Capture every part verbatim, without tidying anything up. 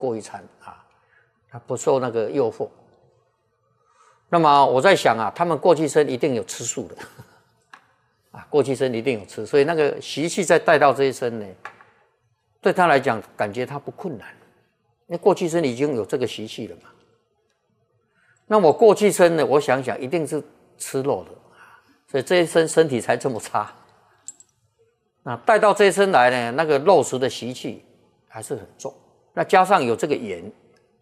过一餐啊，他不受那个诱惑。那么我在想啊，他们过去生一定有吃素的啊，过去生一定有吃，所以那个习气再带到这一生呢，对他来讲感觉他不困难，因为过去生已经有这个习气了嘛。那我过去生呢，我想想一定是吃肉的，所以这一生身体才这么差。那带到这一生来呢，那个肉食的习气还是很重。那加上有这个盐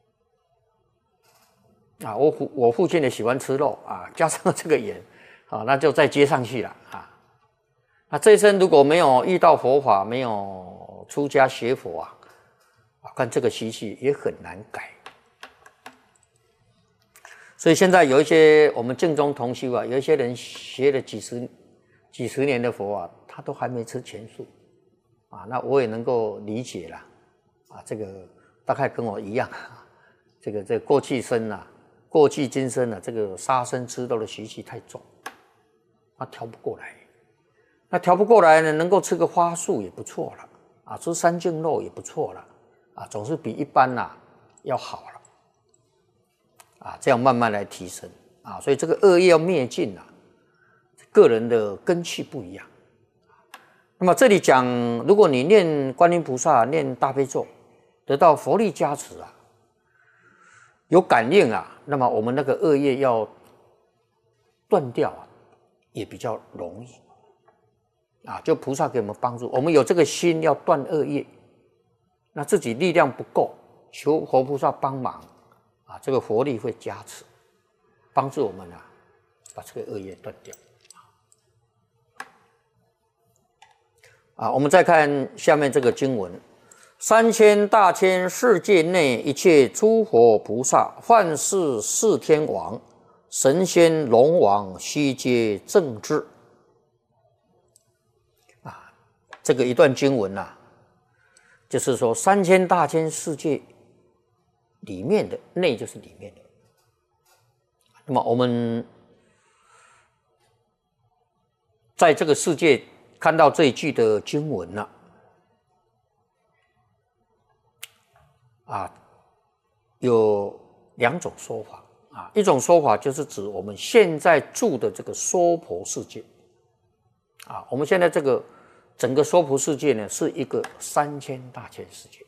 啊，我父我父亲也喜欢吃肉啊，加上这个盐啊，那就再接上去了啊。那这一生如果没有遇到佛法，没有出家学佛啊，啊，看这个习气也很难改。所以现在有一些我们净宗同修啊，有一些人学了几十几十年的佛啊，他都还没吃全素啊，那我也能够理解了啊，这个大概跟我一样，这个这个过去生啊，过去今生啊，这个杀生吃肉的习气太重，他调不过来。那调不过来呢，能够吃个花素也不错了啊，吃三净肉也不错了啊，总是比一般呐、啊、要好了。啊，这样慢慢来提升啊，所以这个恶业要灭尽啊，个人的根气不一样。那么这里讲，如果你念观音菩萨、念大悲咒，得到佛力加持啊，有感应啊，那么我们那个恶业要断掉啊，也比较容易啊。就菩萨给我们帮助，我们有这个心要断恶业，那自己力量不够，求佛菩萨帮忙。啊，这个佛力会加持，帮助我们啊，把这个恶业断掉。啊，我们再看下面这个经文：三千大千世界内一切诸佛菩萨，幻视四天王、神仙龙王，悉皆正知。啊，这个一段经文啊，就是说三千大千世界里面的，内就是里面的。那么我们在这个世界看到这一句的经文呢、啊，啊，有两种说法啊，一种说法就是指我们现在住的这个娑婆世界啊，我们现在这个整个娑婆世界呢，是一个三千大千世界。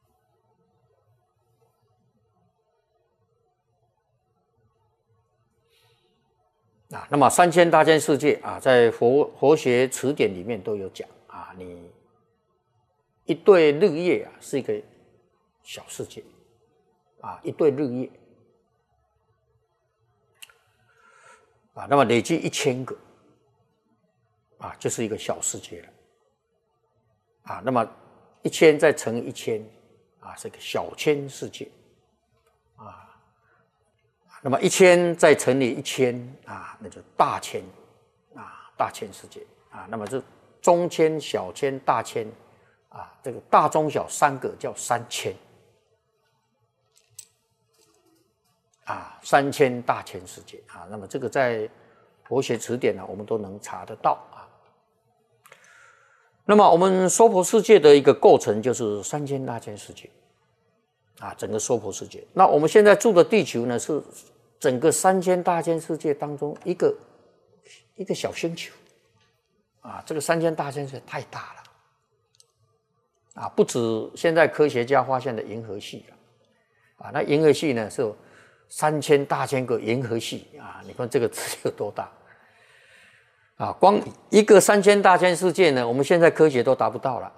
啊，那么三千大千世界啊，在佛佛学词典里面都有讲啊，你一对日夜啊是一个小世界啊，一对日夜啊，那么累计一千个啊，就是一个小世界了啊，那么一千再乘以一千啊，是一个小千世界啊。那么一千再乘以一千啊，那就大千啊，大千世界啊。那么这中千、小千、大千啊，这个大中小三个叫三千啊，三千大千世界啊。那么这个在佛学词典呢，我们都能查得到啊。那么我们娑婆世界的一个构成就是三千大千世界啊，整个娑婆世界。那我们现在住的地球呢，是整个三千大千世界当中一个一个小星球啊，这个三千大千世界太大了啊，不止现在科学家发现的银河系啊，那银河系呢是有三千大千个银河系啊，你看这个值有多大啊？光一个三千大千世界呢，我们现在科学都达不到了。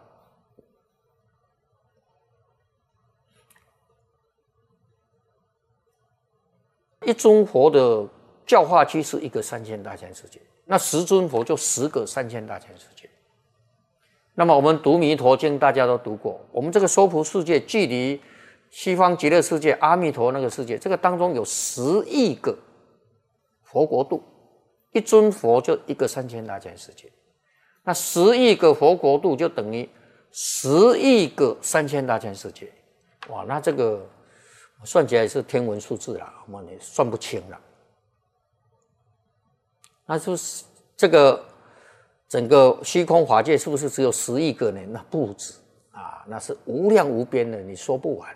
一尊佛的教化区是一个三千大千世界，那十尊佛就十个三千大千世界。那么我们读弥陀经，大家都读过，我们这个娑婆世界距离西方极乐世界阿弥陀那个世界，这个当中有十亿个佛国度，一尊佛就一个三千大千世界，那十亿个佛国度就等于十亿个三千大千世界。哇，那这个算起来是天文数字了，我们也算不清了。那是不是这个整个虚空法界是不是只有十亿个呢？那不止啊，那是无量无边的，你说不完